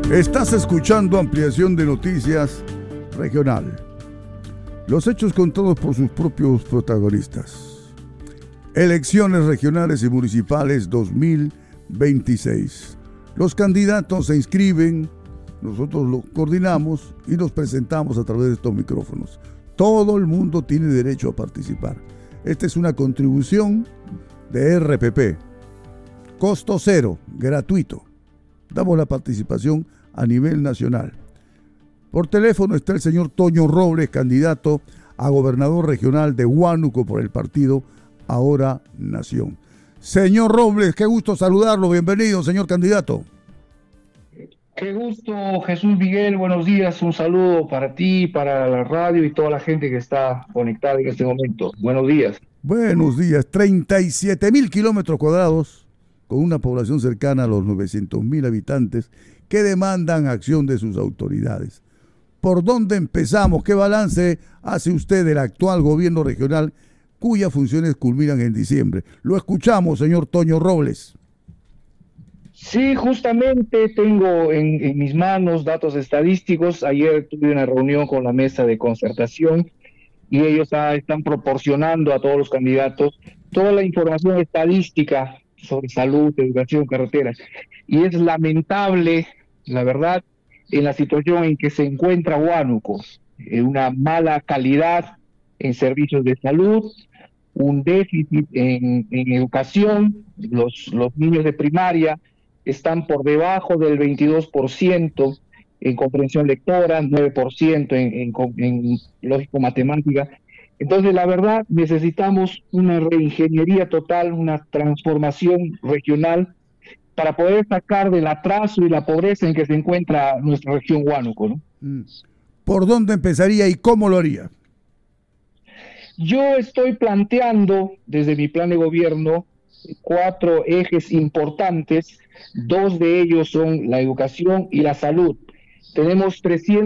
Estás escuchando Ampliación de Noticias Regional. Los hechos contados por sus propios protagonistas. Elecciones regionales y municipales 2026. Los candidatos se inscriben, nosotros lo coordinamos y nos presentamos a través de estos micrófonos. Todo el mundo tiene derecho a participar. Esta es una contribución de RPP. Costo cero, gratuito. Damos la participación a nivel nacional. Por teléfono está el señor Toño Robles, candidato a gobernador regional de Huánuco por el partido Ahora Nación. Señor Robles, qué gusto saludarlo. Bienvenido, señor candidato. Qué gusto, Jesús Miguel. Buenos días. Un saludo para ti, para la radio y toda la gente que está conectada en este momento. Buenos días. Buenos días. 37.000 kilómetros cuadrados, con una población cercana a los 900.000 habitantes que demandan acción de sus autoridades. ¿Por dónde empezamos? ¿Qué balance hace usted del actual gobierno regional cuyas funciones culminan en diciembre? Lo escuchamos, señor Toño Robles. Sí, justamente tengo en mis manos datos estadísticos. Ayer tuve una reunión con la mesa de concertación y ellos están proporcionando a todos los candidatos toda la información estadística sobre salud, educación, carreteras. Y es lamentable, la verdad, en la situación en que se encuentra Huánuco, una mala calidad en servicios de salud, un déficit en educación. Los niños de primaria están por debajo del 22% en comprensión lectora, 9% en lógico-matemática. Entonces, la verdad, necesitamos una reingeniería total, una transformación regional para poder sacar del atraso y la pobreza en que se encuentra nuestra región Huánuco, ¿no? ¿Por dónde empezaría y cómo lo haría? Yo estoy planteando desde mi plan de gobierno 4 ejes importantes. 2 de ellos son la educación y la salud. Tenemos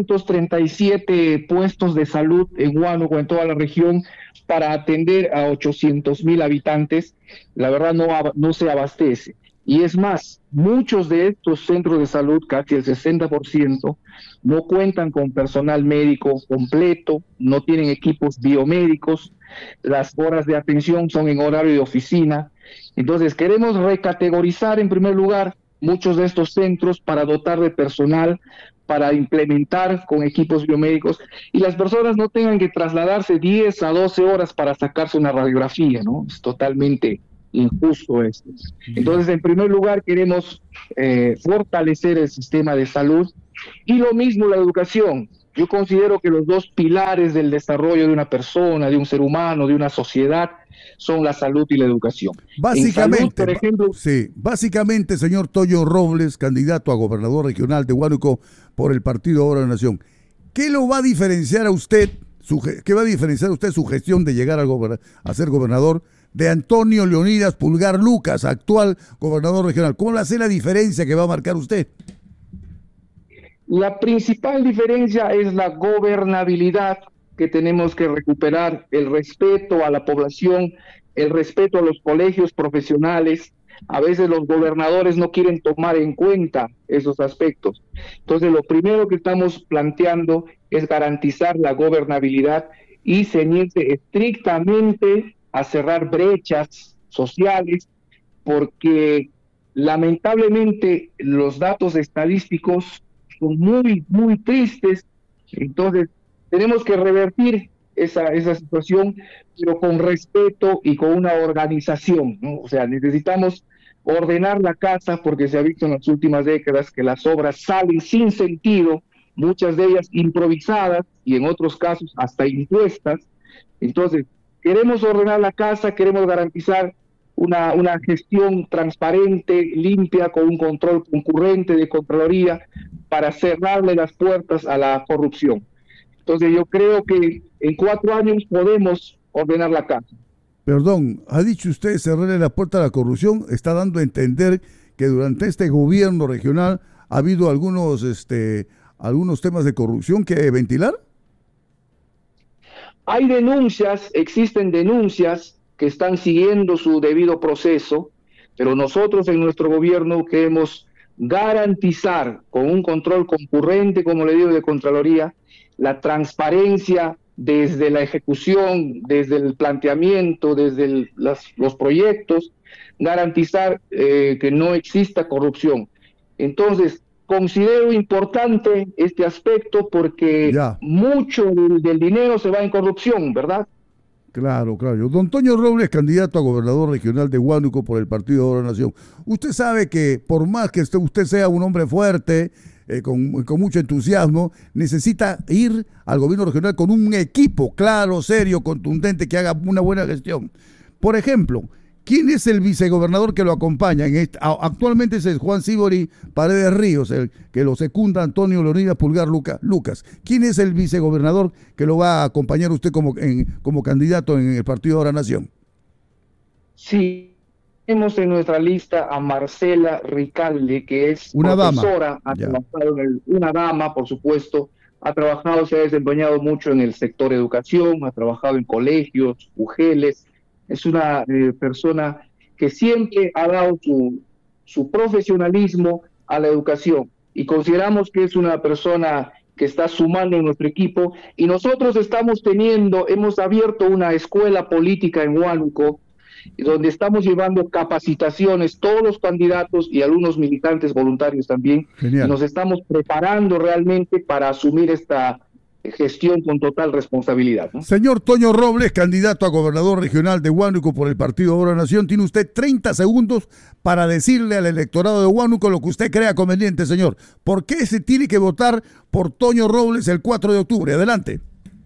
337 puestos de salud en Huánuco, en toda la región, para atender a 800.000 habitantes. La verdad no se abastece. Y es más, muchos de estos centros de salud, casi el 60%, no cuentan con personal médico completo, no tienen equipos biomédicos, las horas de atención son en horario de oficina. Entonces, queremos recategorizar en primer lugar muchos de estos centros para dotar de personal, para implementar con equipos biomédicos y las personas no tengan que trasladarse 10 a 12 horas para sacarse una radiografía, ¿no? Es totalmente injusto esto. Entonces, en primer lugar, queremos fortalecer el sistema de salud y lo mismo la educación. Yo considero que los 2 pilares del desarrollo de una persona, de un ser humano, de una sociedad, son la salud y la educación. Básicamente, salud, por ejemplo, básicamente, señor Toño Robles, candidato a gobernador regional de Huánuco por el partido Ahora Nación, ¿qué lo va a diferenciar a usted, su gestión de llegar a ser gobernador de Antonio Leonidas Pulgar Lucas, actual gobernador regional? ¿Cómo va a ser la diferencia que va a marcar usted? La principal diferencia es la gobernabilidad, que tenemos que recuperar, el respeto a la población, el respeto a los colegios profesionales. A veces los gobernadores no quieren tomar en cuenta esos aspectos. Entonces, lo primero que estamos planteando es garantizar la gobernabilidad y ceñirse estrictamente a cerrar brechas sociales, porque lamentablemente los datos estadísticos son muy, muy tristes. Entonces, tenemos que revertir esa situación, pero con respeto y con una organización, ¿no? O sea, necesitamos ordenar la casa porque se ha visto en las últimas décadas que las obras salen sin sentido, muchas de ellas improvisadas y en otros casos hasta impuestas. Entonces, queremos ordenar la casa, queremos garantizar una gestión transparente, limpia, con un control concurrente de Contraloría para cerrarle las puertas a la corrupción. Entonces yo creo que en 4 años podemos ordenar la casa. Perdón, ha dicho usted cerrarle la puerta a la corrupción. Está dando a entender que durante este gobierno regional ha habido algunos temas de corrupción que ventilar. Hay denuncias, existen denuncias que están siguiendo su debido proceso, pero nosotros en nuestro gobierno que hemos garantizar con un control concurrente, como le digo, de Contraloría, la transparencia desde la ejecución, desde el planteamiento, desde los proyectos, garantizar que no exista corrupción. Entonces, considero importante este aspecto porque mucho del dinero se va en corrupción, ¿verdad? Claro, claro. Don Toño Robles, candidato a gobernador regional de Huánuco por el Partido Ahora Nación. Usted sabe que por más que usted sea un hombre fuerte, con mucho entusiasmo, necesita ir al gobierno regional con un equipo claro, serio, contundente, que haga una buena gestión. Por ejemplo, ¿quién es el vicegobernador que lo acompaña? Actualmente es el Juan Sibori Paredes Ríos, el que lo secunda Antonio Leonidas Pulgar Lucas. ¿Quién es el vicegobernador que lo va a acompañar usted como candidato en el Partido Ahora Nación? Sí, tenemos en nuestra lista a Marcela Ricalde, que es una profesora, una dama, por supuesto, se ha desempeñado mucho en el sector educación, ha trabajado en colegios, UGELes. Es una persona que siempre ha dado su profesionalismo a la educación y consideramos que es una persona que está sumando en nuestro equipo, y nosotros hemos abierto una escuela política en Huánuco, donde estamos llevando capacitaciones, todos los candidatos y algunos militantes voluntarios también. Genial. Nos estamos preparando realmente para asumir esta gestión con total responsabilidad, ¿no? Señor Toño Robles, candidato a gobernador regional de Huánuco por el Partido Ahora Nación, tiene usted 30 segundos para decirle al electorado de Huánuco lo que usted crea conveniente, señor. ¿Por qué se tiene que votar por Toño Robles el 4 de octubre? Adelante.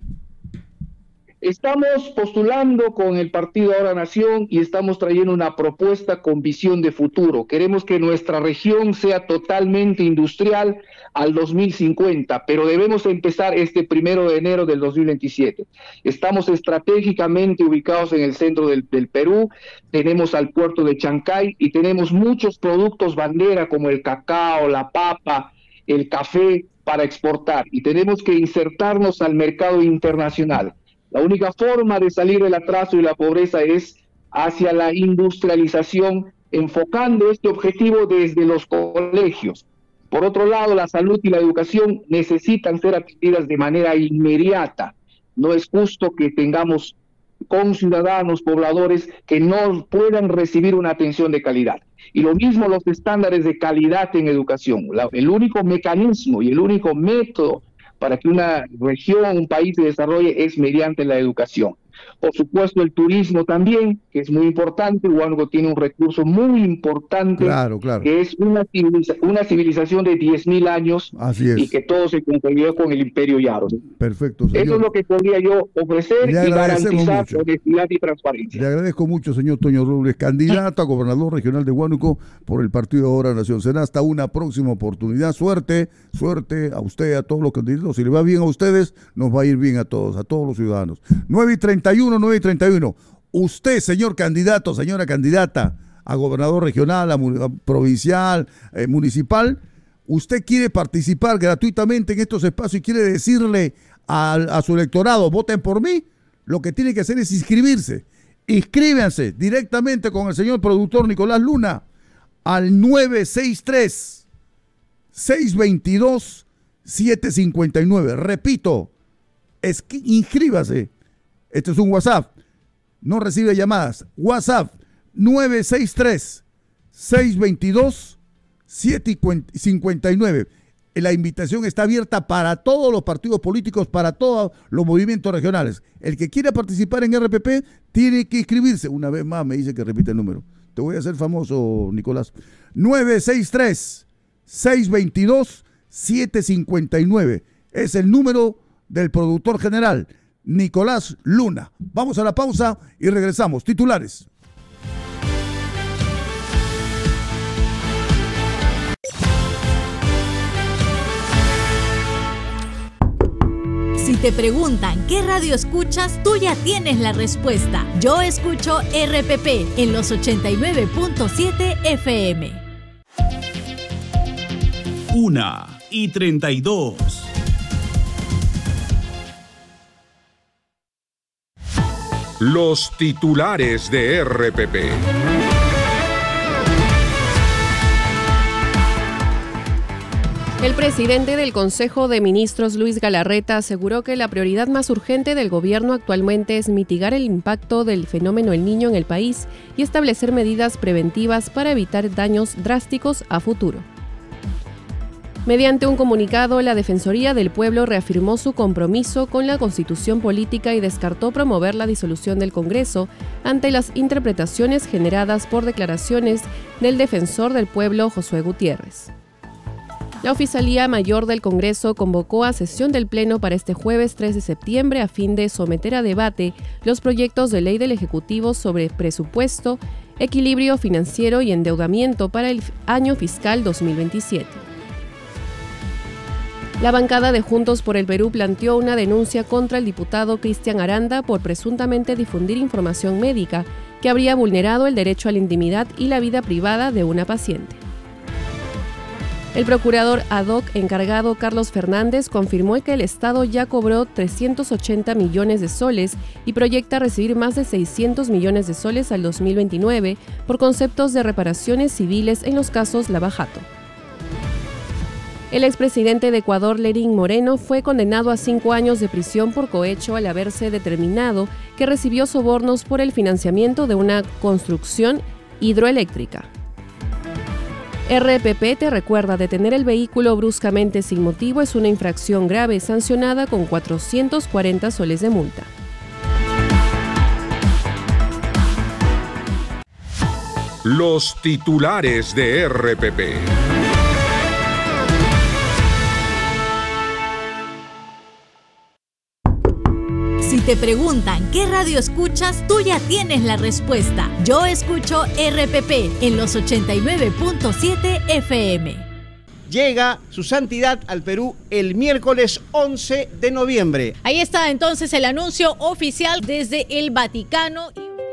Estamos postulando con el Partido Ahora Nación y estamos trayendo una propuesta con visión de futuro. Queremos que nuestra región sea totalmente industrial al 2050, pero debemos empezar este 1 de enero del 2027. Estamos estratégicamente ubicados en el centro del Perú, tenemos al puerto de Chancay y tenemos muchos productos bandera como el cacao, la papa, el café para exportar, y tenemos que insertarnos al mercado internacional. La única forma de salir del atraso y la pobreza es hacia la industrialización, enfocando este objetivo desde los colegios. Por otro lado, la salud y la educación necesitan ser atendidas de manera inmediata. No es justo que tengamos conciudadanos, pobladores, que no puedan recibir una atención de calidad. Y lo mismo los estándares de calidad en educación. El único mecanismo y el único método para que una región, un país se desarrolle es mediante la educación. Por supuesto, el turismo también, que es muy importante. Huánuco tiene un recurso muy importante, claro. que es una civilización de 10.000 años. Así es. Y que todo se concluyó con el Imperio Yaro. Perfecto, señor. Eso es lo que podría yo ofrecer y garantizar honestidad y transparencia. Le agradezco mucho, señor Toño Robles, candidato a gobernador regional de Huánuco por el Partido Ahora Nación. Será hasta una próxima oportunidad. Suerte a usted, a todos los candidatos. Si le va bien a ustedes, nos va a ir bien a todos los ciudadanos. 9:31. Usted, señor candidato, señora candidata a gobernador regional, a provincial, municipal, usted quiere participar gratuitamente en estos espacios y quiere decirle a su electorado, voten por mí, lo que tiene que hacer es inscribirse. Inscríbanse directamente con el señor productor Nicolás Luna al 963-622-759. Repito, inscríbase. Este es un WhatsApp, no recibe llamadas. WhatsApp 963-622-759. La invitación está abierta para todos los partidos políticos, para todos los movimientos regionales. El que quiera participar en RPP tiene que inscribirse. Una vez más me dice que repite el número. Te voy a hacer famoso, Nicolás. 963-622-759. Es el número del productor general, Nicolás Luna. Vamos a la pausa y regresamos. Titulares. Si te preguntan qué radio escuchas, tú ya tienes la respuesta. Yo escucho RPP en los 89.7 FM. 1:32. Los titulares de RPP. El presidente del Consejo de Ministros, Luis Galarreta, aseguró que la prioridad más urgente del gobierno actualmente es mitigar el impacto del fenómeno El Niño en el país y establecer medidas preventivas para evitar daños drásticos a futuro. Mediante un comunicado, la Defensoría del Pueblo reafirmó su compromiso con la Constitución política y descartó promover la disolución del Congreso ante las interpretaciones generadas por declaraciones del Defensor del Pueblo, Josué Gutiérrez. La Oficialía Mayor del Congreso convocó a sesión del Pleno para este jueves 3 de septiembre a fin de someter a debate los proyectos de ley del Ejecutivo sobre presupuesto, equilibrio financiero y endeudamiento para el año fiscal 2027. La bancada de Juntos por el Perú planteó una denuncia contra el diputado Cristian Aranda por presuntamente difundir información médica que habría vulnerado el derecho a la intimidad y la vida privada de una paciente. El procurador ad hoc encargado Carlos Fernández confirmó que el Estado ya cobró 380 millones de soles y proyecta recibir más de 600 millones de soles al 2029 por conceptos de reparaciones civiles en los casos Lava Jato. El expresidente de Ecuador, Lenín Moreno, fue condenado a 5 años de prisión por cohecho al haberse determinado que recibió sobornos por el financiamiento de una construcción hidroeléctrica. RPP te recuerda: detener el vehículo bruscamente sin motivo es una infracción grave sancionada con 440 soles de multa. Los titulares de RPP. Si te preguntan qué radio escuchas, tú ya tienes la respuesta. Yo escucho RPP en los 89.7 FM. Llega su santidad al Perú el miércoles 11 de noviembre. Ahí está entonces el anuncio oficial desde el Vaticano.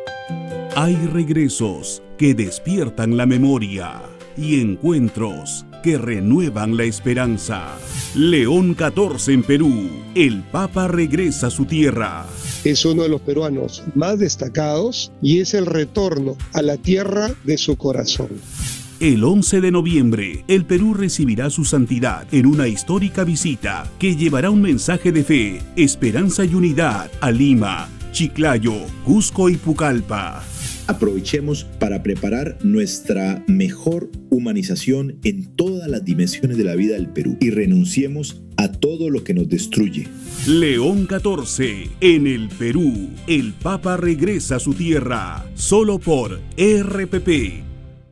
Hay regresos que despiertan la memoria y encuentros que renuevan la esperanza. León XIV en Perú. El Papa regresa a su tierra. Es uno de los peruanos más destacados y es el retorno a la tierra de su corazón. El 11 de noviembre, el Perú recibirá su santidad en una histórica visita que llevará un mensaje de fe, esperanza y unidad a Lima, Chiclayo, Cusco y Pucallpa. Aprovechemos para preparar nuestra mejor humanización en todas las dimensiones de la vida del Perú y renunciemos a todo lo que nos destruye. León XIV en el Perú. El Papa regresa a su tierra, solo por RPP.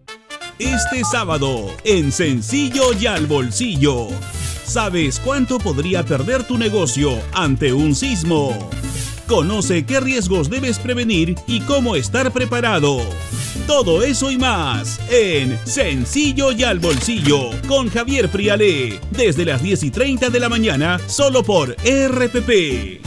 Este sábado, en Sencillo y al Bolsillo. ¿Sabes cuánto podría perder tu negocio ante un sismo? Conoce qué riesgos debes prevenir y cómo estar preparado. Todo eso y más en Sencillo y al Bolsillo con Javier Prialé, desde las 10:30 de la mañana, solo por RPP.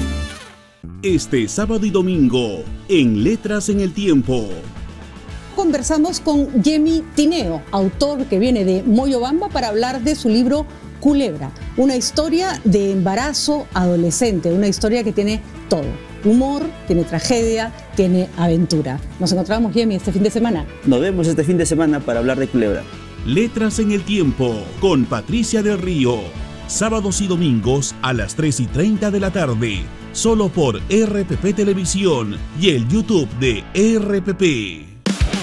Este sábado y domingo, en Letras en el Tiempo. Conversamos con Yemi Tineo, autor que viene de Moyobamba, para hablar de su libro Culebra, una historia de embarazo adolescente, una historia que tiene todo. Humor, tiene tragedia, tiene aventura. Nos encontramos, Yemi, este fin de semana. Nos vemos este fin de semana para hablar de Culebra. Letras en el Tiempo con Patricia del Río. Sábados y domingos a las 3:30 de la tarde. Solo por RPP Televisión y el YouTube de RPP.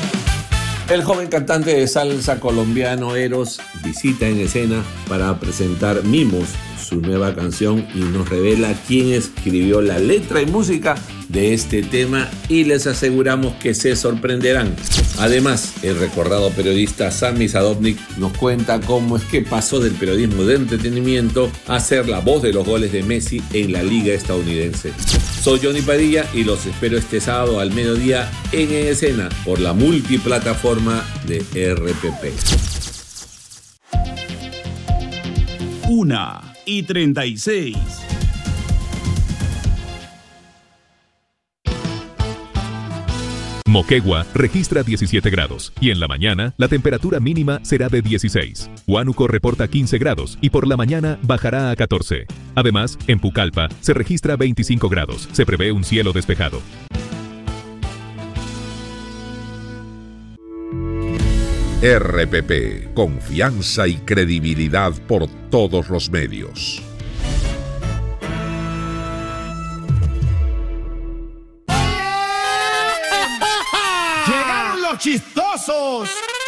El joven cantante de salsa colombiano Eros visita en escena para presentar Mimos, su nueva canción, y nos revela quién escribió la letra y música de este tema, y les aseguramos que se sorprenderán. Además, el recordado periodista Sami Sadovnik nos cuenta cómo es que pasó del periodismo de entretenimiento a ser la voz de los goles de Messi en la liga estadounidense. Soy Johnny Padilla y los espero este sábado al mediodía en Escena por la multiplataforma de RPP. 1:36. Moquegua registra 17 grados y en la mañana la temperatura mínima será de 16. Huánuco reporta 15 grados y por la mañana bajará a 14. Además, en Pucallpa se registra 25 grados. Se prevé un cielo despejado. RPP, confianza y credibilidad por todos los medios. ¡Llegaron los chistosos!